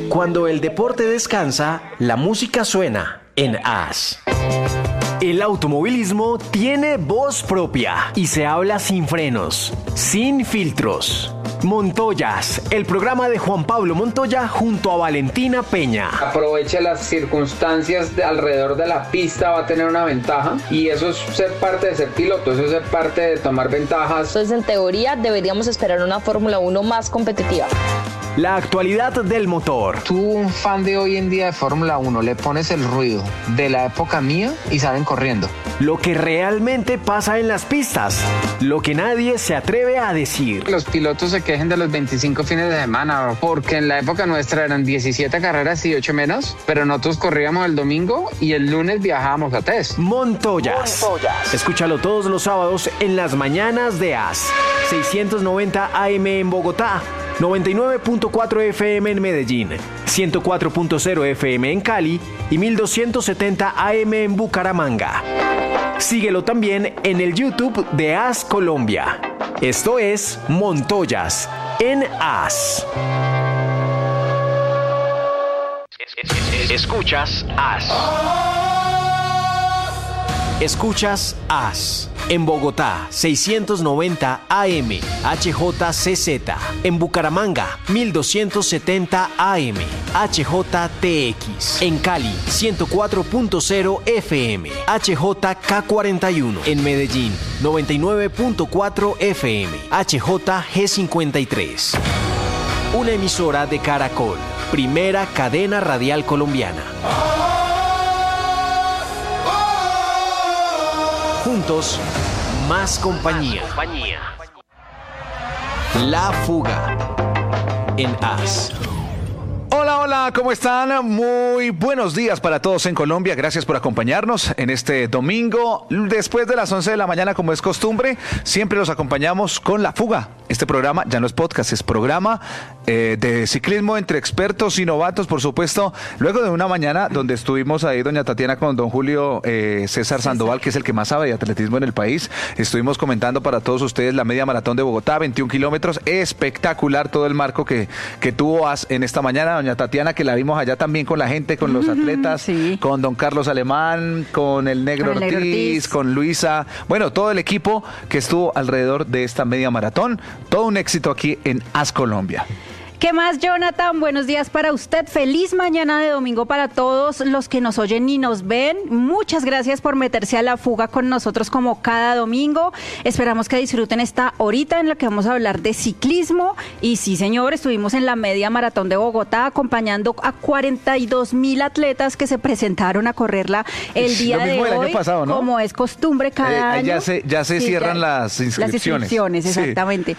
Cuando el deporte descansa, la música suena en AS. El automovilismo tiene voz propia y se habla sin frenos, sin filtros. Montoyas, el programa de Juan Pablo Montoya junto a Valentina Peña. Aprovecha las circunstancias alrededor de la pista, va a tener una ventaja y eso es ser parte de ser piloto, eso es ser parte de tomar ventajas. Entonces, en teoría, deberíamos esperar una Fórmula 1 más competitiva. La actualidad del motor. Tú, un fan de hoy en día de Fórmula 1, le pones el ruido de la época mía y salen corriendo. Lo que realmente pasa en las pistas, lo que nadie se atreve a decir. Los pilotos se quejen de los 25 fines de semana, porque en la época nuestra eran 17 carreras y 8 menos, pero nosotros corríamos el domingo y el lunes viajábamos a test. Montoyas. Escúchalo todos los sábados en las mañanas de AS. 690 AM en Bogotá, 99.4 FM en Medellín, 104.0 FM en Cali y 1270 AM en Bucaramanga. Síguelo también en el YouTube de AS Colombia. Esto es Montoyas en AS. Escuchas AS. Escuchas AS. En Bogotá, 690 AM, HJCZ. En Bucaramanga, 1270 AM, HJTX. En Cali, 104.0 FM, HJK41. En Medellín, 99.4 FM, HJG53. Una emisora de Caracol, primera cadena radial colombiana. Juntos, más compañía. La Fuga en AS. Hola, hola, ¿cómo están? Muy buenos días para todos en Colombia. Gracias por acompañarnos en este domingo. Después de las 11 de la mañana, como es costumbre, siempre los acompañamos con La Fuga. Este programa ya no es podcast, es programa de ciclismo entre expertos y novatos, por supuesto. Luego de una mañana donde estuvimos ahí, doña Tatiana, con don Julio César Sandoval, que es el que más sabe de atletismo en el país. Estuvimos comentando para todos ustedes la media maratón de Bogotá, 21 kilómetros. Espectacular todo el marco que tuvo AS en esta mañana. Doña Tatiana, que la vimos allá también con la gente, con los atletas, sí, con don Carlos Alemán, con el Negro Ortiz, con Luisa, bueno, todo el equipo que estuvo alrededor de esta media maratón. Todo un éxito aquí en AS Colombia. ¿Qué más, Jonathan? Buenos días para usted. Feliz mañana de domingo para todos los que nos oyen y nos ven. Muchas gracias por meterse a La Fuga con nosotros como cada domingo. Esperamos que disfruten esta horita en la que vamos a hablar de ciclismo. Y sí, señor, estuvimos en la media maratón de Bogotá acompañando a 42,000 atletas que se presentaron a correrla el día de hoy. Año pasado, ¿no? Como es costumbre cada año. Ya se Sí, cierran las inscripciones. Las inscripciones, exactamente.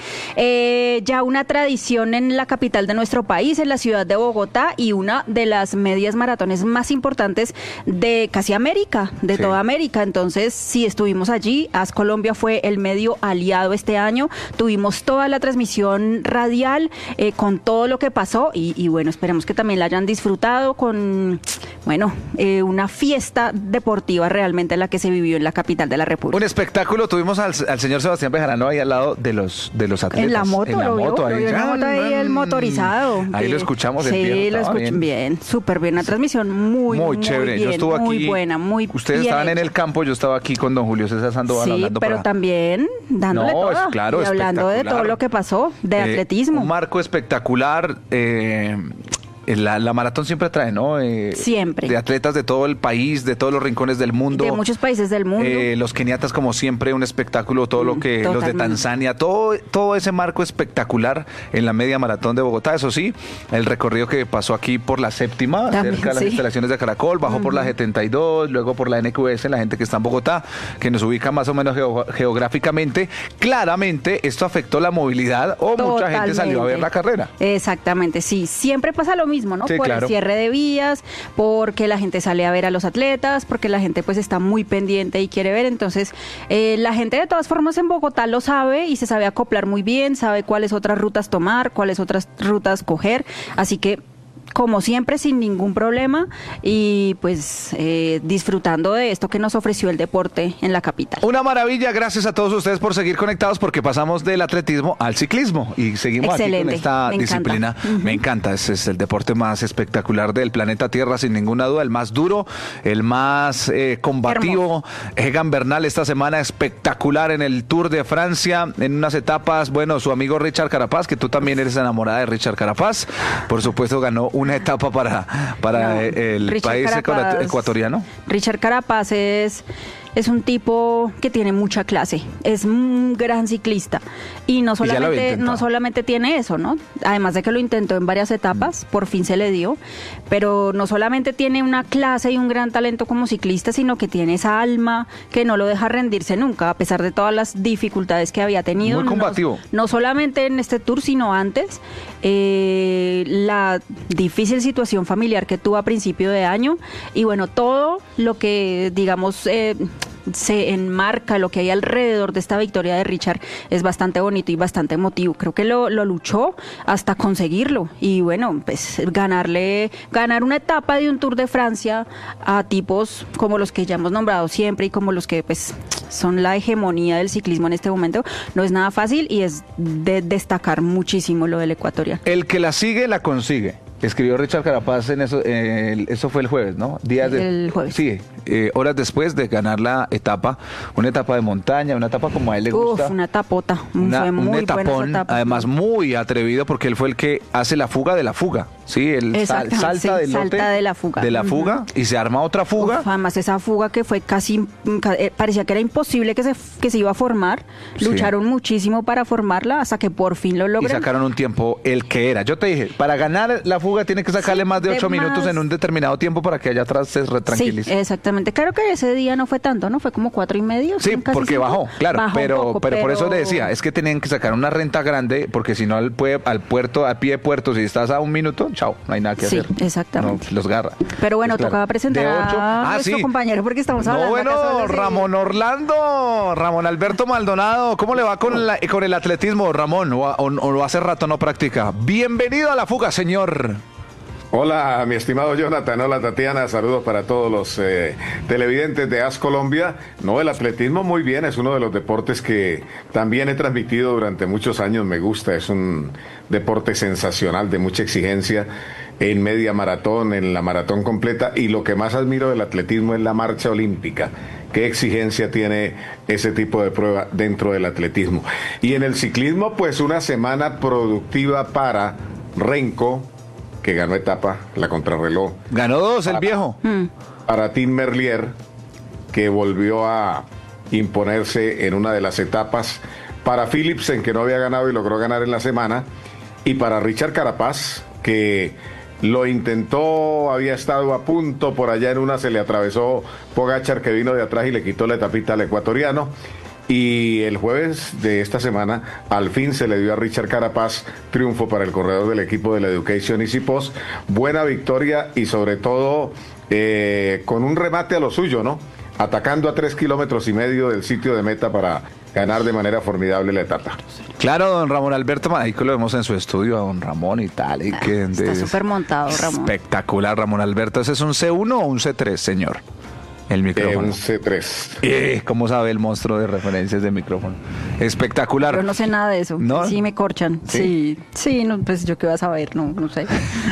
Sí. Ya una tradición en la capital de nuestro país, en la ciudad de Bogotá, y una de las medias maratones más importantes de casi América, de toda América. Entonces, sí, estuvimos allí. AS Colombia fue el medio aliado este año. Tuvimos toda la transmisión radial con todo lo que pasó y bueno, esperemos que también la hayan disfrutado con, bueno, una fiesta deportiva realmente la que se vivió en la capital de la República. Un espectáculo. Tuvimos al señor Sebastián Bejarano ahí al lado de los atletas. En la moto, en la moto, ahí. El motorizado. Ahí lo escuchamos. Sí, lo escuchan bien, súper bien. Una transmisión muy chévere. Bien, yo estuve aquí, muy buena, muy ustedes bien estaban hecha. en el campo, yo estaba aquí con don Julio César Sandoval hablando. Pero también dándole toda, claro, y hablando de todo lo que pasó, de atletismo. Un marco espectacular. La maratón siempre atrae, ¿no? Siempre. De atletas de todo el país, de todos los rincones del mundo. De muchos países del mundo. Los keniatas, como siempre, un espectáculo. Todo lo que totalmente. los de Tanzania, todo ese marco espectacular en la media maratón de Bogotá. Eso sí, el recorrido que pasó aquí por la séptima, También, cerca de las instalaciones de Caracol, bajó por la 72, luego por la NQS, la gente que está en Bogotá, que nos ubica más o menos geográficamente. Claramente, esto afectó la movilidad o mucha gente salió a ver la carrera. Exactamente, sí. Siempre pasa lo mismo, ¿no? Sí, por claro. el cierre de vías, porque la gente sale a ver a los atletas, porque la gente pues está muy pendiente y quiere ver. Entonces, la gente de todas formas en Bogotá lo sabe y se sabe acoplar muy bien, sabe cuáles otras rutas tomar, cuáles otras rutas coger. Así que como siempre, sin ningún problema y pues disfrutando de esto que nos ofreció el deporte en la capital. Una maravilla, gracias a todos ustedes por seguir conectados porque pasamos del atletismo al ciclismo y seguimos Excelente, aquí con esta me disciplina. encanta. Me encanta, es el deporte más espectacular del planeta Tierra, sin ninguna duda, el más duro, el más combativo. Egan Bernal esta semana espectacular en el Tour de Francia, en unas etapas, bueno, su amigo Richard Carapaz, que tú también eres enamorada de Richard Carapaz, por supuesto ganó una etapa para el Richard país Carapaz, ecuatoriano. Richard Carapaz es un tipo que tiene mucha clase, es un gran ciclista y no solamente tiene eso, ¿no? Además de que lo intentó en varias etapas, por fin se le dio, pero no solamente tiene una clase y un gran talento como ciclista, sino que tiene esa alma que no lo deja rendirse nunca, a pesar de todas las dificultades que había tenido. Muy combativo. No solamente en este Tour, sino antes, la difícil situación familiar que tuvo a principio de año y bueno, todo lo que digamos se enmarca, lo que hay alrededor de esta victoria de Richard es bastante bonito y bastante emotivo. Creo que lo luchó hasta conseguirlo y bueno, pues ganar una etapa de un Tour de Francia a tipos como los que ya hemos nombrado siempre y como los que pues son la hegemonía del ciclismo en este momento, no es nada fácil y es de destacar muchísimo lo del ecuatoriano. El que la sigue, la consigue. Escribió Richard Carapaz en eso, eso fue el jueves, ¿no? El jueves. Sí, horas después de ganar la etapa, una etapa de montaña, una etapa como a él le gusta. Una etapota, fue muy un buena etapón, esa etapa. además muy atrevido porque él fue el que hace la fuga de la fuga, ¿sí? Él salta del lote de la fuga. Y se arma otra fuga. Además esa fuga que fue casi, parecía que era imposible que se iba a formar, lucharon muchísimo para formarla hasta que por fin lo lograron. Y sacaron un tiempo el que era. Yo te dije, para ganar la fuga tiene que sacarle más de 8 minutos en un determinado tiempo para que allá atrás se retranquilice. Sí, exactamente. Claro que ese día no fue tanto, ¿no? Fue como 4:30. Sí, porque 5. Bajó, claro. Pero por eso le decía, es que tenían que sacar una renta grande porque si no al puerto, a pie de puerto, si estás a 1 minuto, chao, no hay nada que hacer. Sí, exactamente. No, los garra. Pero bueno, pues tocaba presentar a nuestro compañero porque estamos hablando. Bueno, Ramón Orlando, Ramón Alberto Maldonado, ¿cómo le va con el atletismo, Ramón? ¿O hace rato no practica? Bienvenido a la fuga, señor. Hola, mi estimado Jonathan, hola Tatiana, saludos para todos los televidentes de AS Colombia. No, el atletismo muy bien, es uno de los deportes que también he transmitido durante muchos años, me gusta, es un deporte sensacional, de mucha exigencia en media maratón, en la maratón completa, y lo que más admiro del atletismo es la marcha olímpica. ¿Qué exigencia tiene ese tipo de prueba dentro del atletismo? Y en el ciclismo, pues una semana productiva para Renko, que ganó etapa, la contrarreloj. Ganó 2 el viejo. Para Tim Merlier, que volvió a imponerse en una de las etapas. Para Philipsen, que no había ganado y logró ganar en la semana. Y para Richard Carapaz, que lo intentó, había estado a punto, por allá en una se le atravesó Pogačar, que vino de atrás y le quitó la etapita al ecuatoriano. Y el jueves de esta semana, al fin se le dio a Richard Carapaz triunfo para el corredor del equipo de la Education Easy Post. Buena victoria y sobre todo con un remate a lo suyo, ¿no? Atacando a 3,5 kilómetros del sitio de meta para ganar de manera formidable la etapa. Claro, don Ramón Alberto, ahí que lo vemos en su estudio, a don Ramón y tal. Y que está súper montado, Ramón. Espectacular, Ramón Alberto. ¿Ese es un C1 o un C3, señor? El micrófono. Un C3. ¿Cómo sabe el monstruo de referencias de micrófono? Espectacular. Yo no sé nada de eso. ¿No? Sí, me corchan. Sí, no, pues yo qué vas a ver, no sé.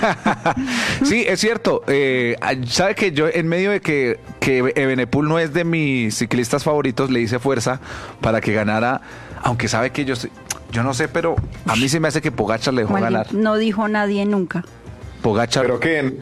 Sí, es cierto. ¿Sabe que yo, en medio de que Evenepoel no es de mis ciclistas favoritos, le hice fuerza para que ganara, aunque sabe que yo no sé, pero a mí se me hace que Pogačar le dejó ganar. No dijo nadie nunca. Pogačar. Pero que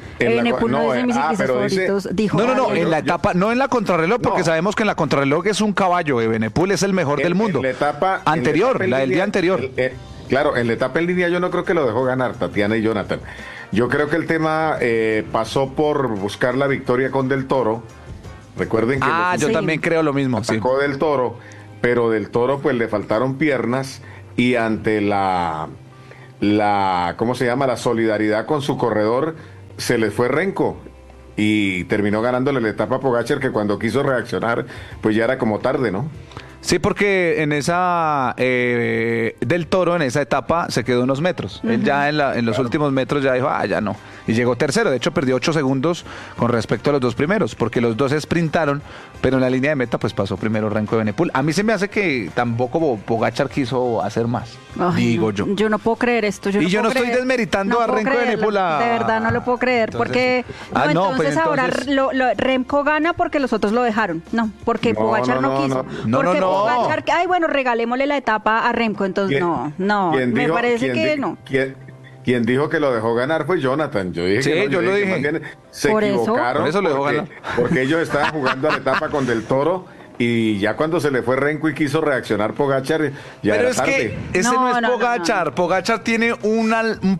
No, en la etapa, no en la contrarreloj, porque sabemos que en la contrarreloj es un caballo. Evenepoel es el mejor del mundo. En la etapa anterior, la del día anterior. Claro, en la etapa en línea yo no creo que lo dejó ganar Tatiana y Jonathan. Yo creo que el tema pasó por buscar la victoria con Del Toro. Recuerden que yo también creo lo mismo. Sacó Del Toro, pero Del Toro pues le faltaron piernas y ante la ¿cómo se llama? La solidaridad con su corredor, se les fue Renko y terminó ganándole la etapa a Pogačar, que cuando quiso reaccionar, pues ya era como tarde, ¿no? Sí, porque en esa Del Toro, en esa etapa, se quedó unos metros. Él ya en los últimos metros ya dijo, ya no. y llegó tercero. De hecho, perdió 8 segundos con respecto a los dos primeros, porque los dos sprintaron, pero en la línea de meta pues pasó primero Renko Evenepoel. A mí se me hace que tampoco Pogačar quiso hacer más, digo yo. Yo no puedo creer esto. Y yo no estoy desmeritando a Renko Evenepoel. De verdad, no lo puedo creer, porque entonces ahora Remco gana porque los otros lo dejaron. No, porque Pogačar no quiso. Porque Pogačar, ay, bueno, regalémosle la etapa a Remco, entonces me parece que no. Quien dijo que lo dejó ganar fue Jonathan. Yo dije que no, yo lo dije. Se equivocaron. Por eso lo dejó ganar. Porque ellos estaban jugando a la etapa con Del Toro y ya cuando se le fue Renko y quiso reaccionar Pogačar, ya pero era es tarde. Que ese no es Pogačar. No. Pogačar tiene un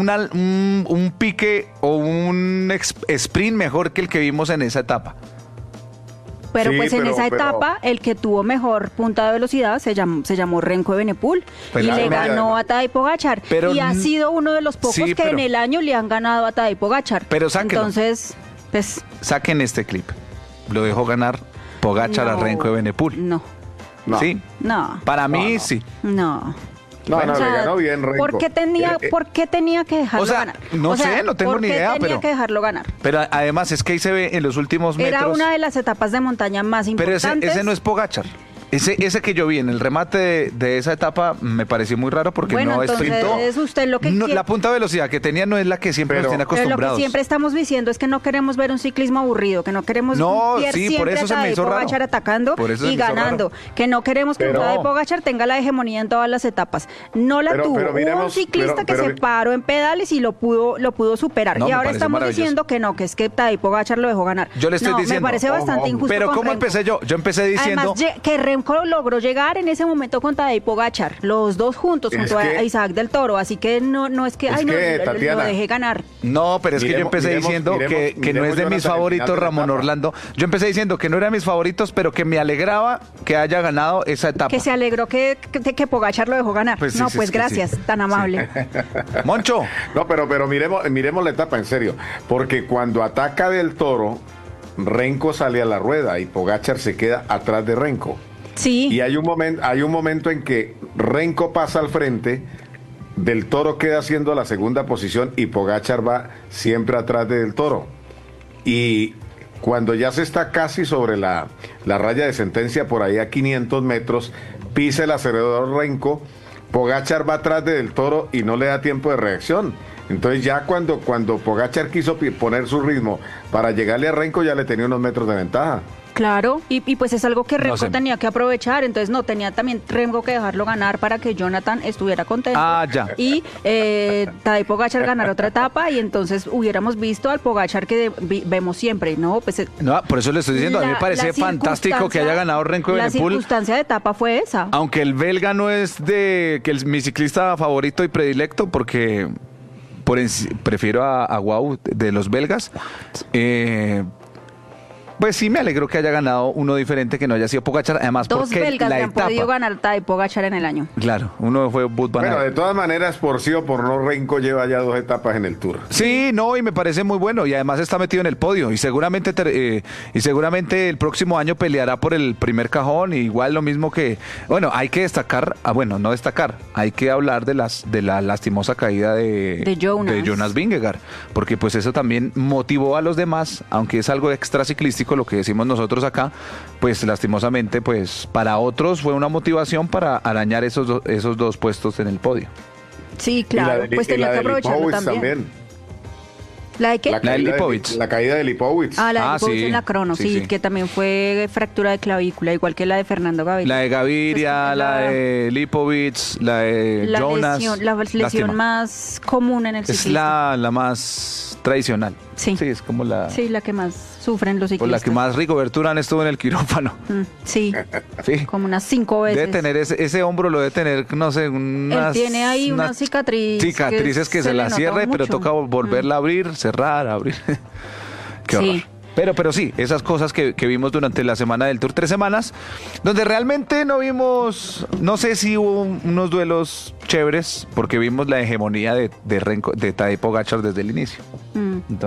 pique o un sprint mejor que el que vimos en esa etapa. Pero sí, pues en esa etapa el que tuvo mejor punta de velocidad se llamó Renko Evenepoel y le ganó a Tadej Pogačar. Y ha sido uno de los pocos que en el año le han ganado a Tadej Pogačar. Pero sáquenlo. Entonces, pues... Saquen este clip. Lo dejó ganar Pogačar a Renko Evenepoel. No. ¿Sí? No. Para mí, sí. No. No, le ganó bien Renko. ¿Por qué tenía que dejarlo ganar? No tengo ni idea, ¿por qué tenía que dejarlo ganar? Pero además es que ahí se ve en los últimos metros. Era una de las etapas de montaña más importantes. Pero ese no es Pogačar. Ese que yo vi en el remate de esa etapa me pareció muy raro porque no sprintó. Es usted lo que quiere. La punta de velocidad que tenía no es la que siempre nos tiene acostumbrados. Pero lo que siempre estamos diciendo es que no queremos ver un ciclismo aburrido, que no queremos ver por eso se me hizo Pogačar atacando y ganando, que no queremos que Tadej Pogačar tenga la hegemonía en todas las etapas. No la tuvo. Hubo un ciclista que se paró en pedales y lo pudo superar. Y ahora estamos diciendo que no, que es que Tadej Pogačar lo dejó ganar. Yo le estoy diciendo. Me parece bastante injusto. Pero ¿cómo empecé yo? Yo empecé diciendo además, que Remco logró llegar en ese momento con Tadej Pogačar, los dos juntos junto a Isaac del Toro, así que no es que lo dejé ganar. No, pero es que yo empecé diciendo que no es de mis favoritos, Ramón Orlando. Yo empecé diciendo que no era de mis favoritos, pero que me alegraba que haya ganado esa etapa. Que se alegró que Pogačar lo dejó ganar. Pues gracias, tan amable. Moncho. No, pero miremos la etapa en serio, porque cuando ataca Del Toro, Renko sale a la rueda y Pogačar se queda atrás de Renko. Sí. Y hay un momento en que Renko pasa al frente, Del Toro queda haciendo la segunda posición y Pogačar va siempre atrás de Del Toro. Y cuando ya se está casi sobre la raya de sentencia, por ahí a 500 metros, pisa el acelerador Renko, Pogačar va atrás de Del Toro y no le da tiempo de reacción. Entonces ya cuando Pogačar quiso poner su ritmo para llegarle a Renko, ya le tenía unos metros de ventaja. Claro, y pues es algo que Remco tenía que aprovechar, entonces tenía también Remco que dejarlo ganar para que Jonathan estuviera contento. Y Tadej Pogačar ganar otra etapa y entonces hubiéramos visto al Pogačar que vemos siempre, ¿no? Pues, por eso le estoy diciendo, a mí me parece fantástico que haya ganado Renko Evenepoel. La circunstancia de etapa fue esa. Aunque el belga no es mi ciclista favorito y predilecto, porque prefiero a Wout de los belgas. Pues sí, me alegro que haya ganado uno diferente que no haya sido Pogačar, además dos porque belgas la han etapa... podido ganar Tadej Pogačar en el año. Claro, uno fue Wout van Aert. Bueno, de todas maneras, por sí o por no, Renko lleva ya 2 etapas en el Tour. Sí, y me parece muy bueno, y además está metido en el podio, y seguramente el próximo año peleará por el primer cajón, y igual lo mismo que... Bueno, hay que destacar, hay que hablar de la lastimosa caída de Jonas Vingegaard, porque pues eso también motivó a los demás, aunque es algo extraciclístico lo que decimos nosotros acá, pues lastimosamente pues para otros fue una motivación para arañar esos dos puestos en el podio. Sí, claro, pues tenía que aprovecharlo también. ¿La de qué? La caída de Lipowitz. La de Lipowitz en la crono, sí, que también fue fractura de clavícula, igual que la de Fernando Gaviria. La de Gaviria, la de Lipowitz, la de Jonas. La lesión más común en el ciclismo. Es la más tradicional. Sí, es como la que más sufren los ciclistas. O la que más Rigoberto Urán estuvo en el quirófano. Sí, como unas 5 veces. Debe tener ese hombro, lo debe tener, no sé, él tiene ahí una cicatriz. Cicatrices que se la cierre, pero toca volverla a abrir, cerrar, abrir. Qué horror. Pero sí, esas cosas que vimos durante la semana del Tour, 3 semanas, donde realmente no vimos, no sé si hubo unos duelos chéveres, porque vimos la hegemonía de Tadej Pogačar desde el inicio.